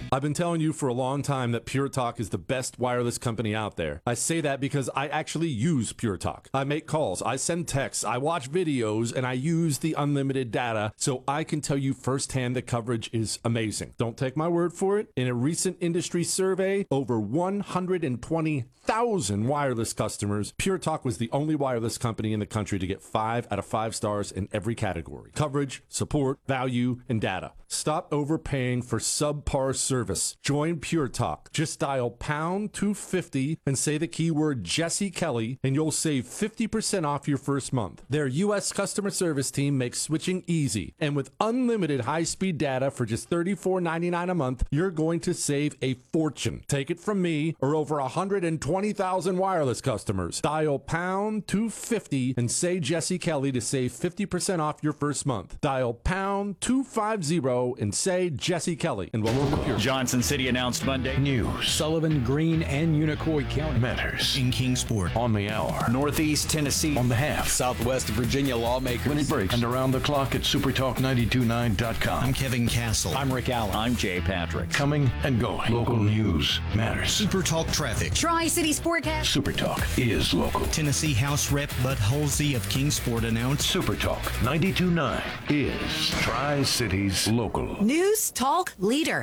I've been telling you for a long time that Pure Talk is the best wireless company out there. I say that because I actually use Pure Talk. I make calls, I send texts, I watch videos, and I use the unlimited data, so I can tell you firsthand the coverage is amazing. Don't take my word for it. In a recent industry survey, over 120,000 wireless customers, Pure Talk was the only wireless company in the country to get 5 out of 5 stars in every category: coverage, support, value, and data. Stop overpaying for subpar service. Join Pure Talk. Just dial pound 250 and say the keyword Jesse Kelly, and you'll save 50% off your first month. Their U.S. customer service team makes switching easy, and with unlimited high-speed data for just $34.99 a month, you're going to save a fortune. Take it from me or over 120,000 wireless customers. Dial pound 250 and say Jesse Kelly to save 50% off your first month. Dial pound 250 and say Jesse Kelly, and welcome to Pure. Johnson City announced Monday. News. Sullivan, Greene, and Unicoi County matters. In Kingsport. On the hour. Northeast Tennessee. On the half. Southwest Virginia lawmakers. When it breaks. And around the clock at supertalk929.com. I'm Kevin Castle. I'm Rick Allen. I'm Jay Patrick. Coming and going. Local news matters. Supertalk Traffic. Tri-City Sportcast. Supertalk is local. Tennessee House Rep Bud Halsey of Kingsport announced Supertalk 92.9 is Tri-Cities local. News Talk Leader.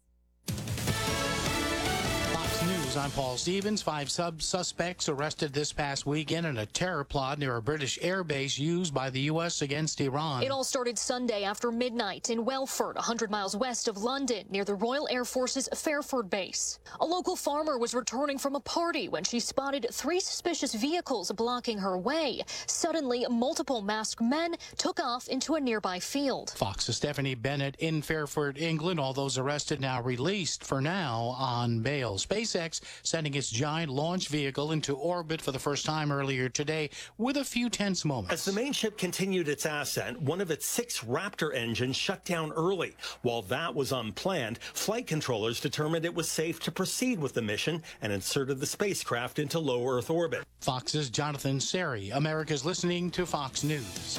Fox News, I'm Paul Stevens. 5 suspects arrested this past weekend in a terror plot near a British air base used by the U.S. against Iran. It all started Sunday after midnight in Welford, 100 miles west of London, near the Royal Air Force's Fairford base. A local farmer was returning from a party when she spotted 3 suspicious vehicles blocking her way. Suddenly, multiple masked men took off into a nearby field. Fox's Stephanie Bennett in Fairford, England. All those arrested now released for now on bail. SpaceX sending its giant launch vehicle into orbit for the first time earlier today with a few tense moments. As the main ship continued its ascent, one of its 6 Raptor engines shut down early. While that was unplanned, flight controllers determined it was safe to proceed with the mission and inserted the spacecraft into low Earth orbit. Fox's Jonathan Seri. America's listening to Fox News.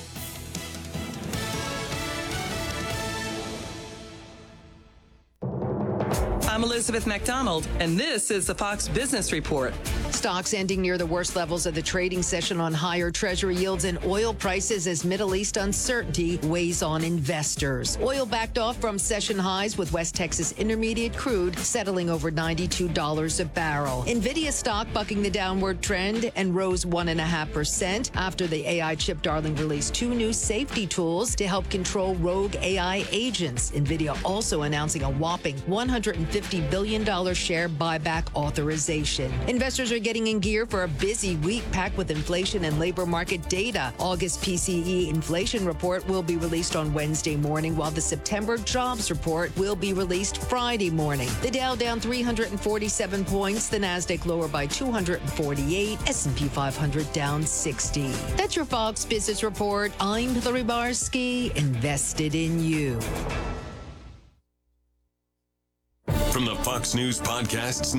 I'm Elizabeth McDonald, and this is the Fox Business Report. Stocks ending near the worst levels of the trading session on higher Treasury yields and oil prices as Middle East uncertainty weighs on investors. Oil backed off from session highs with West Texas Intermediate crude settling over $92 a barrel. Nvidia stock bucking the downward trend and rose 1.5% after the AI chip darling released 2 new safety tools to help control rogue AI agents. Nvidia also announcing a whopping $150 billion share buyback authorization. Investors are getting in gear for a busy week packed with inflation and labor market data. August PCE inflation report will be released on Wednesday morning, while the September jobs report will be released Friday morning. The Dow down 347 points, the Nasdaq lower by 248, S&P 500 down 60. That's your Fox Business Report. I'm Hillary Barsky, invested in you. From the Fox News Podcasts